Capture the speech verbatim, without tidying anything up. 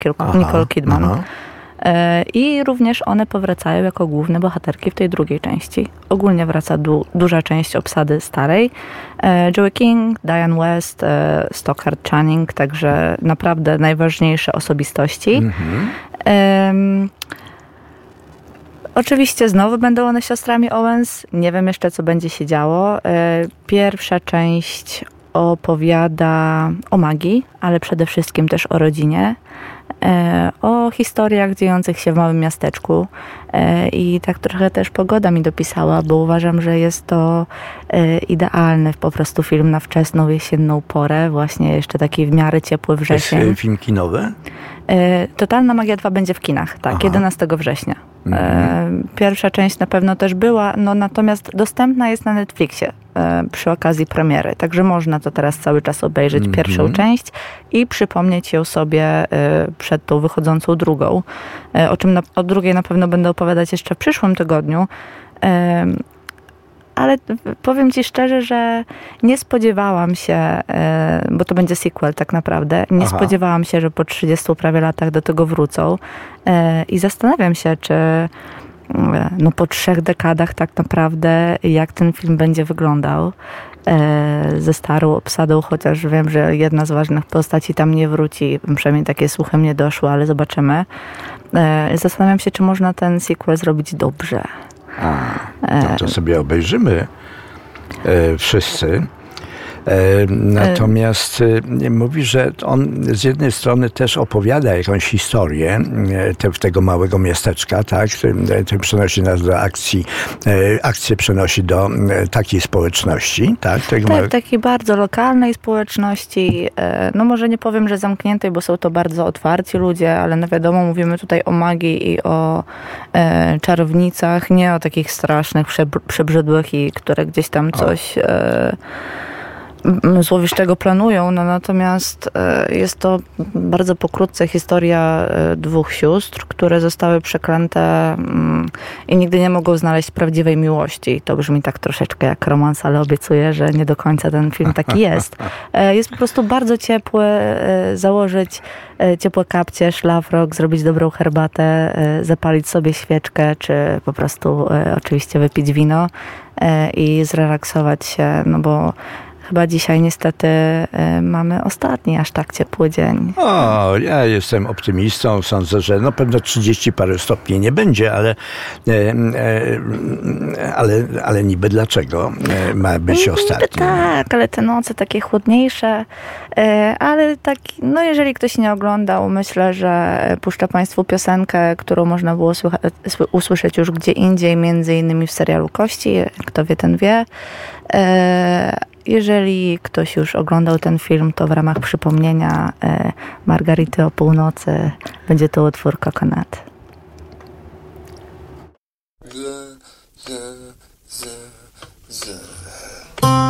Aha, Nicole Kidman. Aha. I również one powracają jako główne bohaterki w tej drugiej części. Ogólnie wraca du- duża część obsady starej. Joey King, Diane West, Stockard Channing, także naprawdę najważniejsze osobistości. Mhm. Um, Oczywiście znowu będą one siostrami Owens. Nie wiem jeszcze, co będzie się działo. Pierwsza część opowiada o magii, ale przede wszystkim też o rodzinie. O historiach dziejących się w małym miasteczku. I tak trochę też pogoda mi dopisała, bo uważam, że jest to idealny po prostu film na wczesną jesienną porę. Właśnie jeszcze taki w miarę ciepły wrzesień. To jest film kinowy? Totalna Magia dwa będzie w kinach, tak, Aha. jedenastego września. Mhm. Pierwsza część na pewno też była, no natomiast dostępna jest na Netflixie przy okazji premiery, także można to teraz cały czas obejrzeć mhm. pierwszą część i przypomnieć ją sobie przed tą wychodzącą drugą, o czym na, o drugiej na pewno będę opowiadać jeszcze w przyszłym tygodniu. Ale powiem ci szczerze, że nie spodziewałam się, bo to będzie sequel tak naprawdę, nie Aha. spodziewałam się, że po trzydziestu prawie latach do tego wrócą i zastanawiam się, czy no po trzech dekadach tak naprawdę jak ten film będzie wyglądał ze starą obsadą, chociaż wiem, że jedna z ważnych postaci tam nie wróci, przynajmniej takie słuchy mnie doszły, ale zobaczymy. Zastanawiam się, czy można ten sequel zrobić dobrze. A, no to sobie obejrzymy e, wszyscy. E, natomiast e, mówi, że on z jednej strony też opowiada jakąś historię e, te, tego małego miasteczka, tak? Ten przenosi nas do akcji, e, akcję przenosi do e, takiej społeczności, tak? Tak, małe... takiej bardzo lokalnej społeczności. E, no może nie powiem, że zamkniętej, bo są to bardzo otwarci ludzie, ale no wiadomo, mówimy tutaj o magii i o e, czarownicach, nie o takich strasznych, przebrzydłych i które gdzieś tam coś... E, złowieszczego planują, no natomiast jest to bardzo pokrótce historia dwóch sióstr, które zostały przeklęte i nigdy nie mogą znaleźć prawdziwej miłości. To brzmi tak troszeczkę jak romans, ale obiecuję, że nie do końca ten film taki jest. Jest po prostu bardzo ciepły, założyć ciepłe kapcie, szlafrok, zrobić dobrą herbatę, zapalić sobie świeczkę, czy po prostu oczywiście wypić wino i zrelaksować się, no bo chyba dzisiaj niestety y, mamy ostatni aż tak ciepły dzień. O, ja jestem optymistą. Sądzę, że no pewno trzydzieści parę stopni nie będzie, ale, e, e, ale, ale niby dlaczego ma być niby ostatni? Tak, ale te noce takie chłodniejsze. E, ale tak, no jeżeli ktoś nie oglądał, myślę, że puszczę Państwu piosenkę, którą można było słycha- usłyszeć już gdzie indziej, między innymi w serialu Kości. Kto wie, ten wie. E, Jeżeli ktoś już oglądał ten film, to w ramach przypomnienia e, Margarity o północy będzie to utwór Coconut.